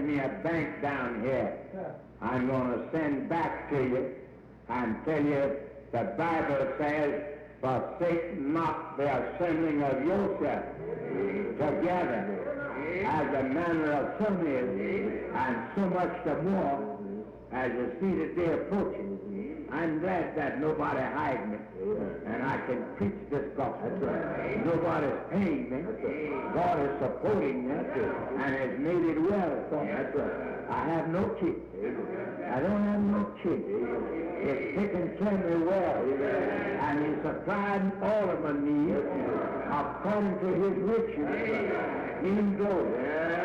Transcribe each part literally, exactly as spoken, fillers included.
send me a bank down here. I'm going to send back to you and tell you the Bible says, forsake not the assembling of yourself together as the manner of some is, and so much the more as you see the day approaching. I'm glad that nobody hides me, and I can preach this gospel. Nobody's paying me. God is supporting me, and has made it well for me. I have no kids. I don't have no kids. He's taken care of me well, and He's supplying all of my needs according to His riches in glory.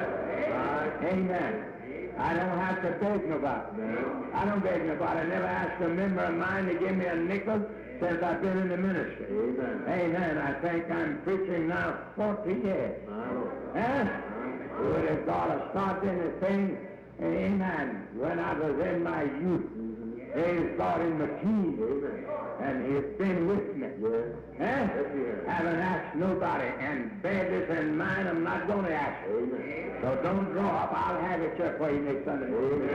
Amen. I don't have to beg nobody. I don't beg nobody. I never asked a member of mine to give me a nickel since I've been in the ministry. Amen. Amen. I think I'm preaching now forty years. Huh? Would have God have started anything? Amen. When I was in my youth, He's God in my teens, and He's been with me. Huh? Haven't asked nobody, and beggars in mine, I'm not going to ask you. So don't draw up. I'll have it here for you next Sunday.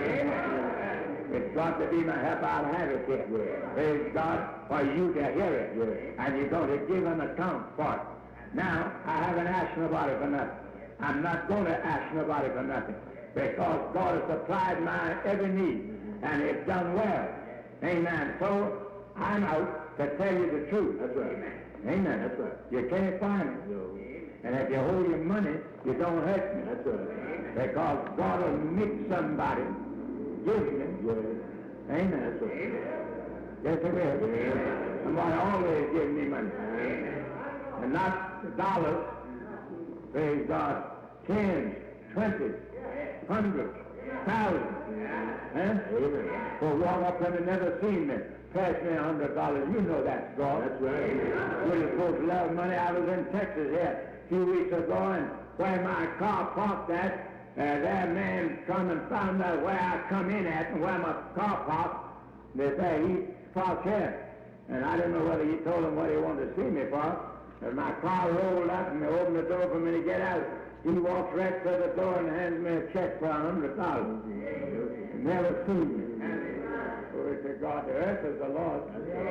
It's got to be my help. I'll have it here. Praise God for you to hear it, and you're going to give an account for it. Now, I haven't asked nobody for nothing. I'm not going to ask nobody for nothing, because God has supplied my every need, and it's done well. Amen. So I'm out to tell you the truth. That's right. Amen. That's right. You can't find me. No. And if you hold your money, you don't hurt me. That's right. Because God will make somebody give me. Yeah. Amen. That's right. Yes, it will. Yeah. Somebody always give me money. And not dollars. Praise God. Tens, twenties, hundreds, thousands. Huh? Amen. For walk up and never seen me. Pass me a hundred dollars. You know that's God. That's right. We're supposed to love money. I was in Texas here a few weeks ago, and where my car parked at, uh, that man come and found out where I come in at and where my car parked. They say he parked here. And I didn't know whether he told him what he wanted to see me for. But my car rolled up and they opened the door for me to get out. He walked right to the door and handed me a check for a hundred dollars. Never seen me. Glory to God. The earth is the Lord.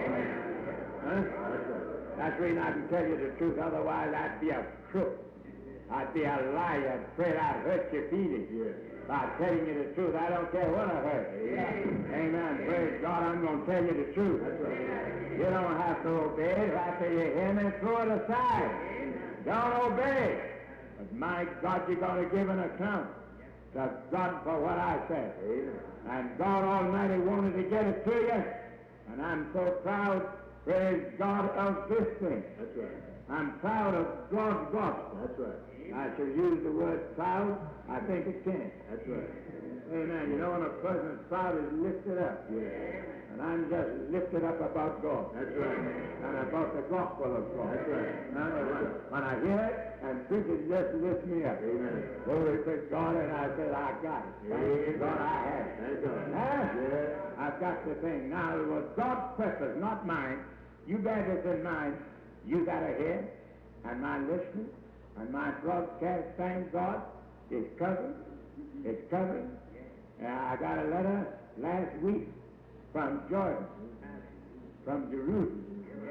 Huh? That's the reason I can tell you the truth. Otherwise, I'd be a crook. I'd be a liar. I'd afraid I'd hurt your feelings. By telling you the truth, I don't care what I hurt. Amen. Praise God. I'm going to tell you the truth. You don't have to obey it. After you hear me, throw it aside. Don't obey. But my God, you're going to give an account to God for what I said. And God Almighty wanted to get it to you. And I'm so proud, praise God, of this thing. That's right. I'm proud of God's gospel. That's right. I should use the word proud. I think it can. That's right. Amen. You know, when a person is proud, is lifted up. Yeah. And I'm just lifted up about God. That's right. And about the gospel of God. That's right. Now, when, when I hear it, and preach it just lifts me up. Amen. Glory to God, and I said, I got it. Thank God I have it. Thank God. Huh? Yeah. I've got the thing. Now, it was God's purpose, not mine. You bear this in mind. You got a head, and my listening, and my broadcast, thank God, is covered. It's covered. Uh, I got a letter last week from Jordan, from Jerusalem.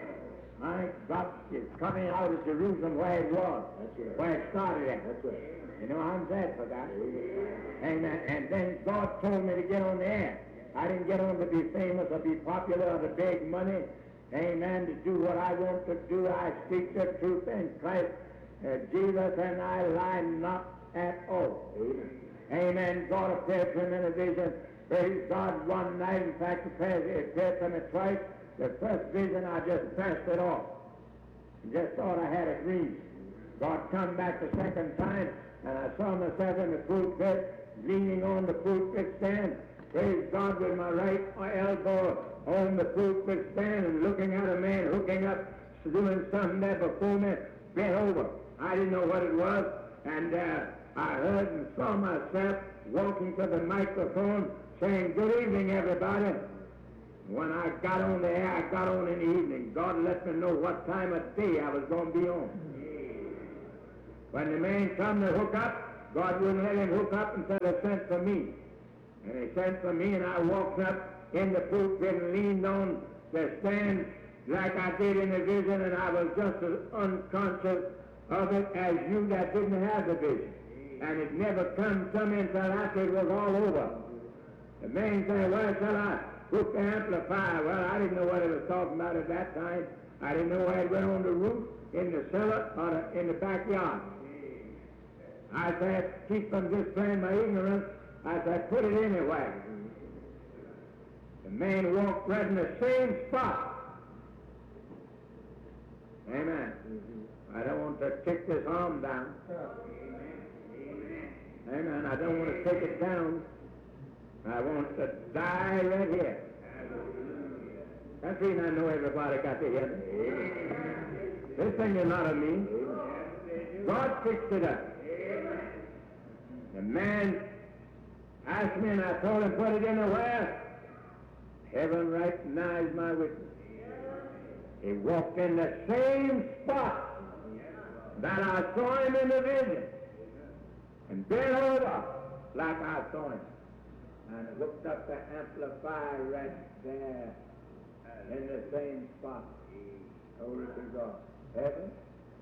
My God, it's coming out of Jerusalem where it was, That's right. where it started at. That's right. You know, I'm glad for that. Amen. And then God told me to get on the air. I didn't get on to be famous or be popular or to beg money. Amen. To do what I want to do. I speak the truth in Christ. Uh, Jesus and I lie not at all. Amen. Amen. God appeared to him in a vision. Praise God one night. In fact, it appeared to me twice. The first vision, I just passed it off. Just thought I had a dream. God come back the second time, and I saw myself in the pulpit, leaning on the pulpit stand. Praise God, with my right elbow on the pulpit stand and looking at a man hooking up, doing something there before me, bent over. I didn't know what it was, and uh, I heard and saw myself walking to the microphone saying, "Good evening, everybody." When I got on the air, I got on in the evening. God let me know what time of day I was going to be on. When the man come to hook up, God wouldn't let him hook up until he sent the for me. And he sent for me, and I walked up in the pulpit and leaned on the stand like I did in the vision, and I was just as unconscious of it as you that didn't have the vision. And it never come to me until after it was all over. The man said, well, shall I put the amplifier? Well, I didn't know what it was talking about at that time. I didn't know where it went on the roof, in the cellar, or the, in the backyard. I said, keep from displaying my ignorance. I said, put it anywhere. The man walked right in the same spot. Amen. I don't want to take this arm down. Amen. I don't want to take it down. I want to die right here. That's the reason I know everybody got to hear me. This thing is not of me. God fixed it up. The man asked me, and I told him, put it in the where? Heaven right now is my witness. He walked in the same spot that I saw him in the vision, and bent over like I saw him, and hooked up the amplifier right there in the same spot. Glory to God. Heaven,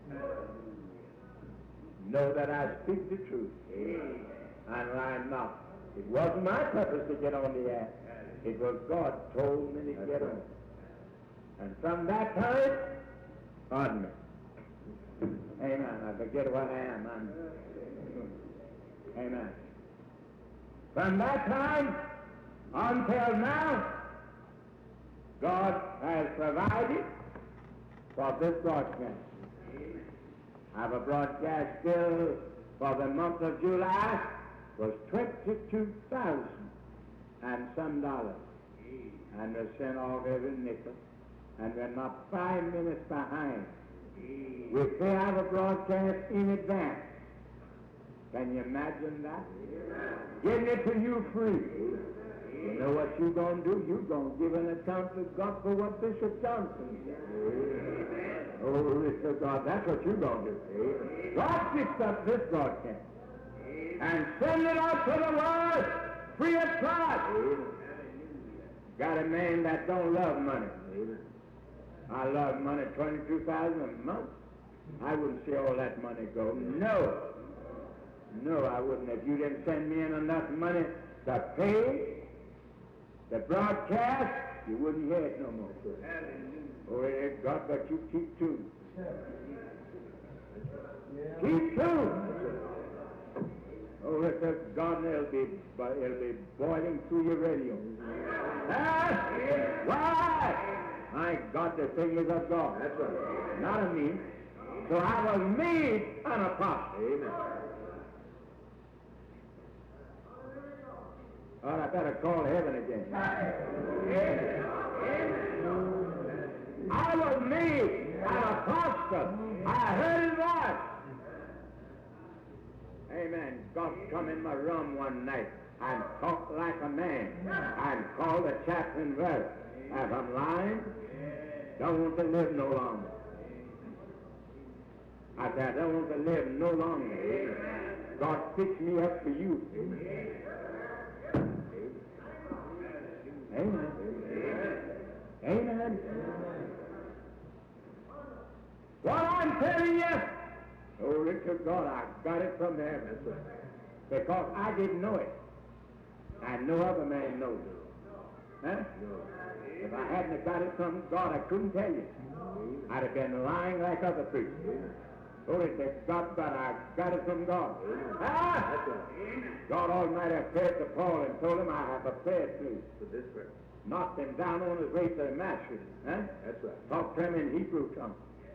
know that I speak the truth and lie not. It wasn't my purpose to get on the air. It was God told me to get on. And from that time, pardon me. Amen. I forget what I am. I'm, amen. From that time until now, God has provided for this broadcast. I have a broadcast still for the month of July was twenty-two thousand and some dollars. And we sent off every nickel. And we're not five minutes behind. We pay our broadcast in advance. Can you imagine that? Giving it to you free. You know what you're going to do? You're going to give an account to God for what Bishop Johnson said. Oh, to God, that's what you're going to do. God fixed up this broadcast and send it out to the world free of charge. Got a man that don't love money. I love money, twenty-two thousand dollars a month. I wouldn't see all that money go. No. No, I wouldn't. If you didn't send me in enough money to pay the broadcast, you wouldn't hear it no more. Oh, it God, but you keep tuned. Keep tuned. Oh, it's a God, it'll be, it'll be boiling through your radio. Ah, why? My God, the thing is of God. That's right. Not of me. So I was made an apostle. Amen. Oh, I better call heaven again. Amen. I was made an apostle. I heard his voice. Amen. God come in my room one night and talked like a man and called the chaplain verse. If I'm lying, don't want to live no longer. I said, I don't want to live no longer. God fixed me up for you. Amen. Amen. What I'm telling you, glory to God, I got it from heaven. Because I didn't know it. And no other man knows it. Huh? If I hadn't got it from God, I couldn't tell you. I'd have been lying like other preachers. Glory to God, but I got it from God. Ah! God Almighty appeared to Paul and told him, I have a prayer please. For this prayer. Knocked him down on his way to Damascus. Huh? That's right. Talked to him in Hebrew tongue.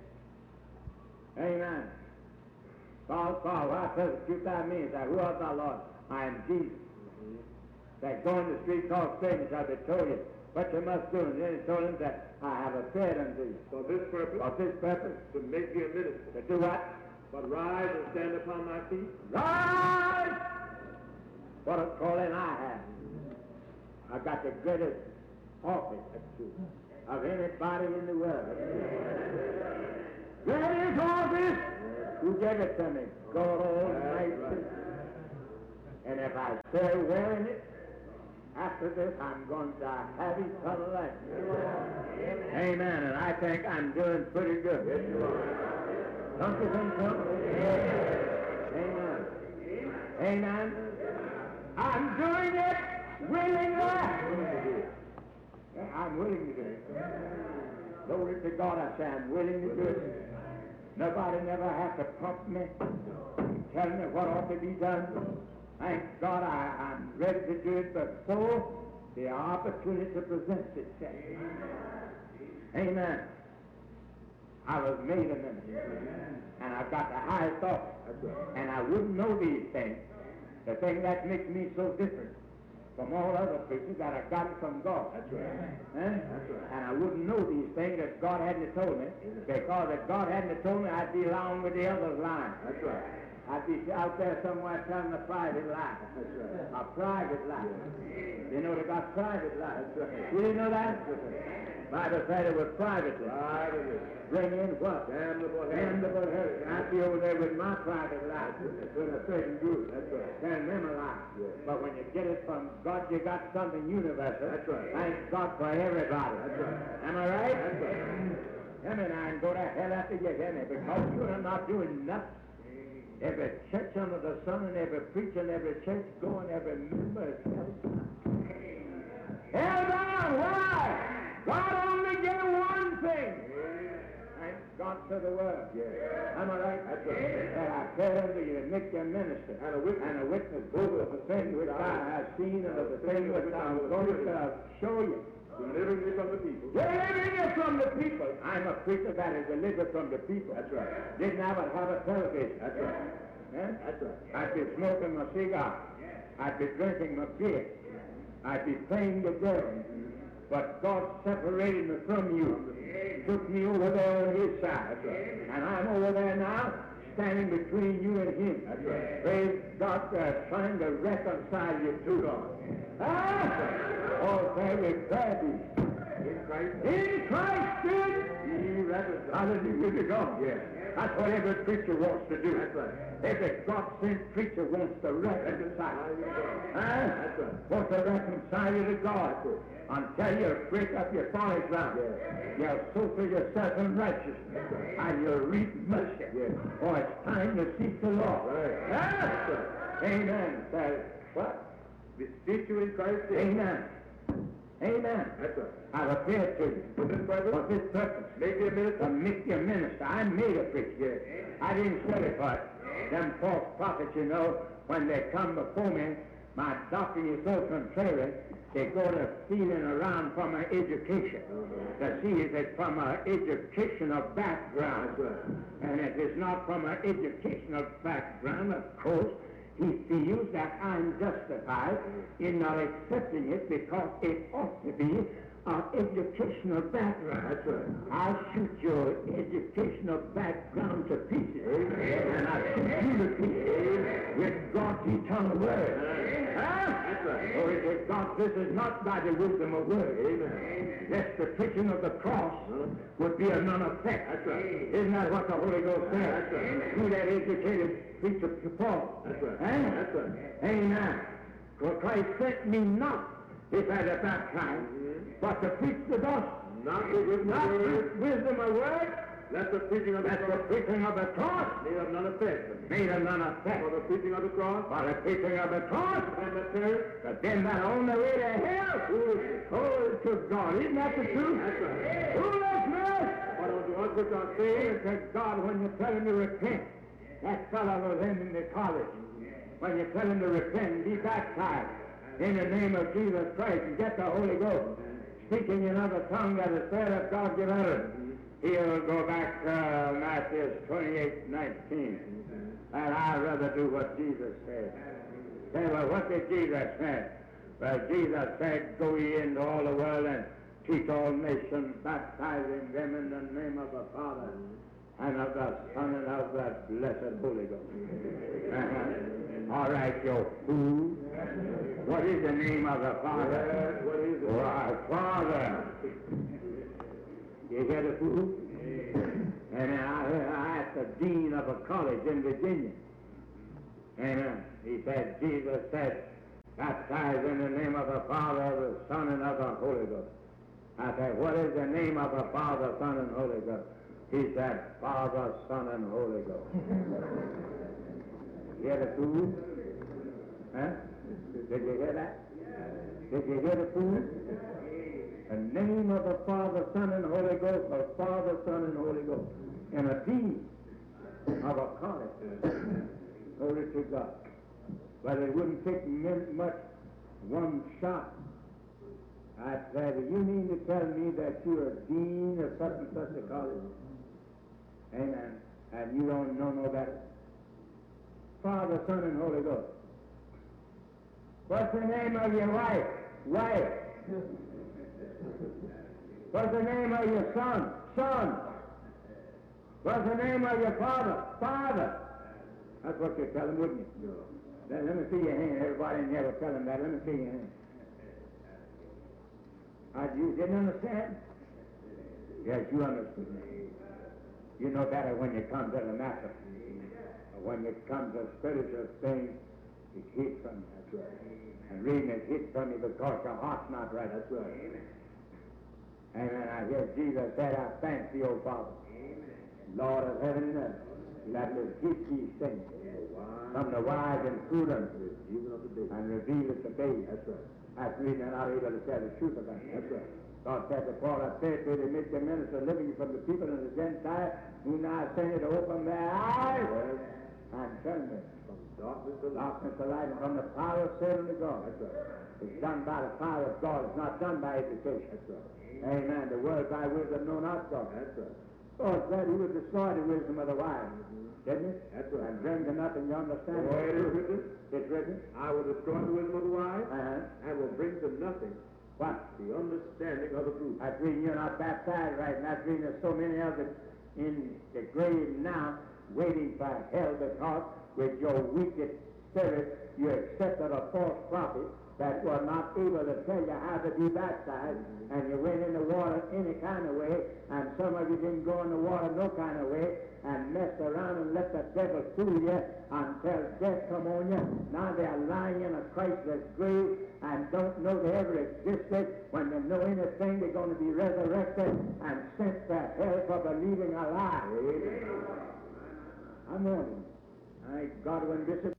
Amen. Paul, Paul, why persecute thou me? Said, who art thou, Lord? I am Jesus. Mm-hmm. That go in the street called Satan shall be told you what you must do. And then he told him that I have a prayer unto you. For this purpose. For this purpose. To make you a minister. To do what? But rise and stand upon my feet. Rise! What a calling I have. I got the greatest office of anybody in the world. Greatest office? Who gave it to me? God Almighty. And if I stay wearing it, after this, I'm going to have eternal life. Amen. And I think I'm doing pretty good. Yes, you are. Don't you think so? Amen. Amen. I'm doing it willingly. Yeah, I'm willing to do it. Glory to God, I say I'm willing to do it. Nobody never has to pump me, tell me what ought to be done. Thank God I, I'm ready to do it before the opportunity presents itself. Amen. I was made a minister, and I've got the high thoughts, and I wouldn't know these things. The thing that makes me so different from all other preachers, that I got it from God. That's right. Eh? That's right. And I wouldn't know these things if God hadn't told me, because if God hadn't told me, I'd be along with the others lying. That's right. I'd be out there somewhere telling a private lie. That's right. A private lie. Yeah. You know they got private lies. That's right. You didn't know that? Bible said it was privately. Privately. Bring in what? Damnable hell. Damnable hell. I'd be over there with my private life with a certain group. That's right. Telling them a lie. Yeah. But when you get it from God, you got something universal. That's right. Thank God for everybody. That's right. Am I right? That's right. Hear me now and go to hell after you hear me, because you are not doing nothing. Every church under the sun and every preacher and every church going, every member is hell bound. Why? God only gave one thing. Thank God for the word. Yeah. Am I right? That's right. That I tell unto you to make you a minister and a witness, and a witness both of the things which I have seen and of the things which I'm going to show you. Delivering you from the people. Delivering you from the people. I'm a preacher that is delivered from the people. That's right. Didn't have a have a television. That's right. Yeah? That's right. I'd be smoking my cigar. I'd be drinking my beer. I'd be playing the devil. But God separated me from you. Took me over there on his side. That's right. And I'm over there now, standing between you and him. That's right. Praise God, uh, trying to reconcile you to God. Ah! Oh, very gladly. In Christ. In Christ, then. He reconciled. Hallelujah to God. Yeah. That's what every preacher wants to do. That's right. Every God-sent preacher wants to reconcile. Huh? That's right. Wants to reconcile you to God. Until you break up your folly ground. Yeah. You'll sow yourself in righteousness. Right. And you'll reap mercy. Yeah. Or it's time to seek the Lord. Right. Huh? Right. Amen. So, what? Beseech you in Christ. Amen. Amen. That's right. I've appeared to you. For this purpose? For this purpose. Make you a minister? To make you a minister. I made a preacher. I didn't study for it. Them false prophets, you know, when they come before me, my doctrine is so contrary, they go to feeling around from an education. Uh-huh. To see if it's from an educational background. That's right. And if it's not from an educational background, of course, he feels that I'm justified in not accepting it because it ought to be an educational background. That's right. I'll shoot your educational background to pieces. Amen. And I'll shoot you to pieces with God's eternal word. Huh? That's right. Oh, it is God, this is not by the wisdom of word. Amen. Lest the preaching of the cross would be of none effect. That's right. Isn't that what the Holy Ghost said? That's right. Through that educated preacher to Paul. That's right. Eh? That's right. Amen. For Christ sent me not, if at a baptize, mm-hmm. but to preach the gospel. Not with wisdom, not with wisdom of word. That's the preaching of the That's cross. the preaching of the cross. Made of none effect. Made of none effect. For the preaching of the cross. For the preaching of the cross. And the church. But then that on the way to hell. Oh, to God. Isn't that the truth? That's right. Foolishness. But unto us which are saved, to God, when you tell him to repent. That fellow was in the college. When you tell him to repent and be baptized in the name of Jesus Christ and get the Holy Ghost, speaking in other tongue that the Spirit of God give utterance, he'll go back to Matthew twenty-eight nineteen. And I'd rather do what Jesus said. Say, well, what did Jesus say? Well, Jesus said, go ye into all the world and teach all nations, baptizing them in the name of the Father, and of the Son, and of the blessed Holy Ghost. Uh-huh. All right, you fool. What is the name of the Father? Yes, what is it? Why, Father. You hear the fool? And I, I asked the dean of a college in Virginia. Amen. He said, Jesus said, baptize in the name of the Father, the Son, and of the Holy Ghost. I said, what is the name of the Father, Son, and Holy Ghost? He said, Father, Son, and Holy Ghost. Hear the food? Huh? Did you hear that? Did you hear the food? The name of the Father, Son, and Holy Ghost, or Father, Son, and Holy Ghost. And a deed of a college. Glory to God. But it wouldn't take much, one shot. I said, you mean to tell me that you're a dean of such and such a college? Amen. And you don't know no better? Father, Son, and Holy Ghost. What's the name of your wife? Wife. What's the name of your son? Son. What's the name of your father? Father. That's what you tell them, wouldn't you? Then let me see your hand. Everybody in here will tell them that. Let me see your hand. Uh, you didn't understand? Yes, you understood me. You know better when you come to the matter. When it comes to spiritual things, it hits from you. That's right. And reading it hits from you because your heart's not right. That's right. Amen. I hear Jesus said, I thank thee, O Father, Lord of heaven and earth, that will keep these things from the wise and prudent and reveal it to babes. That's right. That's the reason they're not able to tell the truth about it. That's right. God said to Paul, I said to the midst of minister living from the people and the Gentiles, who now send it to open their eyes and turn them from darkness to light, darkness to light, and from the power of Satan to God. That's right. It's done by the power of God. It's not done by education. That's right. Amen. The word by wisdom know not God. That's right. Oh, it's that he would destroy the wisdom of the wise. Mm-hmm. Didn't it? That's right. And bring to nothing, you understand? Oh, it is written. It's written. I will destroy the wisdom of the wise, uh-huh. and will bring to nothing what? The understanding of the truth. That's reading you're not baptized right, and that's reading there's so many of them in the grave now, waiting for hell because with your wicked spirit you accepted a false prophet that was not able to tell you how to be baptized, mm-hmm. and you went in the water any kind of way, and some of you didn't go in the water no kind of way, and messed around and let the devil fool you until death come on you. Now they are lying in a Christless grave and don't know they ever existed. When they know anything, they're going to be resurrected and sent to hell for believing a lie. Amen. I God when Bishop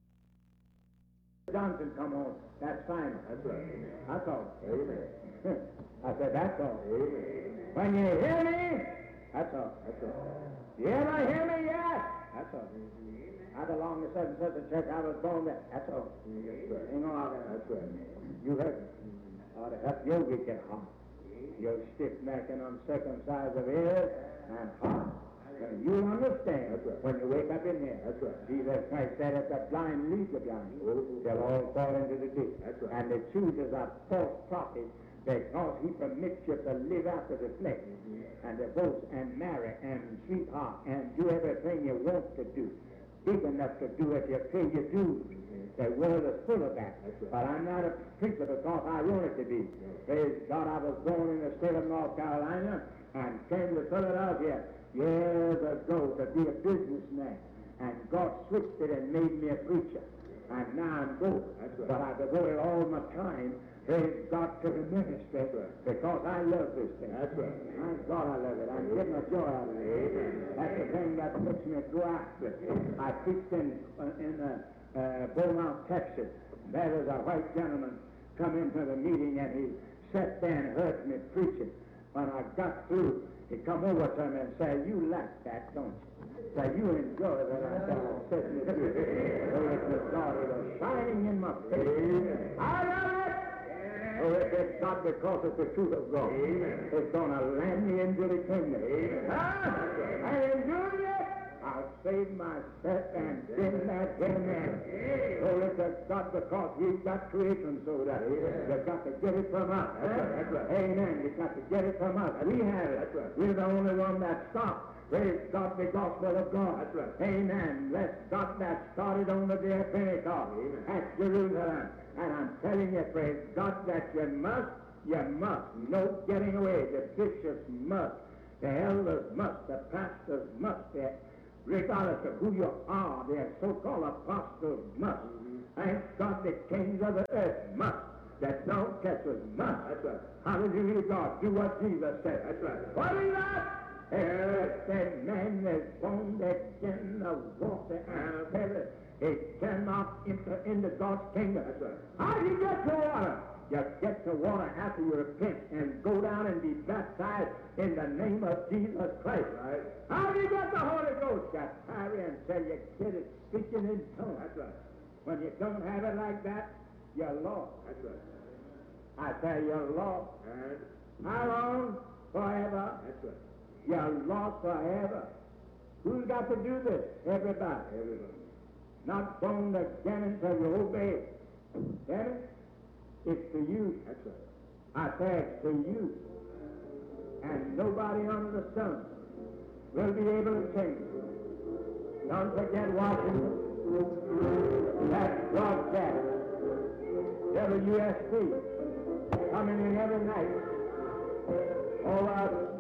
Johnson come on, that's Simon. That's right. That's all. Amen. I said, that's all. Amen. When you hear me, that's all. That's all. You ever hear me yet? That's all. I belong to such and such a church. I was born there. That's all. That's right. Ain't no argument. That's right. You heard me. Ought to help your wicked heart. Your stiff-necked and uncircumcised of ears and heart. And you'll understand. That's right. When you wake up in here. That's right. Jesus Christ said, if the blind lead the blind, oh, they'll all fall into the ditch. That's right. And the chooses a false prophet because he permits you to live after the flesh, mm-hmm. and divorce and marry and sweetheart and do everything you want to do, big enough to do if you pay your dues. Mm-hmm. The world is full of that. Right. But I'm not a preacher because I want it to be. Yeah. Praise God, I was born in the state of North Carolina and came to Philadelphia years ago to be a businessman. And God switched it and made me a preacher. And now I'm both. Right. But I devoted all my time, praise God, to the ministry, right. because I love this thing. That's right. My God, I love it. I'm getting a joy out of it. Amen. That's the thing that makes me go after it. I preached in, in uh, uh, Beaumont, Texas. There was a white gentleman come into the meeting, and he sat there and heard me preaching. When I got through, he come over to me and said, you like that, don't you? So you enjoy that. I said, I said to you, oh, God, it was shining in my face. I love it. Oh, it's not because it's the truth of God. Amen. It's going to land me into the kingdom. Huh? I enjoy it. I'll save myself and bring that in there. Oh, it's God because He's got creation so that you've got to get it from us. That's right. That's right. Amen. You've got to get it from us. We have it. That's right. We're the only one that stopped. Praise God, the gospel of God. That's right. Amen. Let's God that started on the day of Pentecost at Jerusalem. And I'm telling you, praise God, that you must, you must, no getting away. The bishops must, the elders must, the pastors must, the regardless of who you are, their so-called apostles must. Thank God the kings of the earth must. That dog catchers must. That's right. Hallelujah, God. Do what Jesus said. That's right. What is that? Earth and man is born that cannot walk the earth. Heaven. It cannot enter into God's kingdom. That's right. How do you get to water? You get to water after you repent and go down and be baptized in the name of Jesus Christ. Right. How do you get the Holy Ghost? You tarry until you get it speaking in tongues. That's right. When you don't have it like that, you're lost. That's right. I say you're lost. And How long? Forever. that's right. You're lost forever. Who's got to do this? Everybody. Everybody. Not born again until you obey. Get it? It's to you. That's right. I say it's to you. And nobody under the sun will be able to change it. Don't forget Washington. That's broadcast. W S P coming in every night over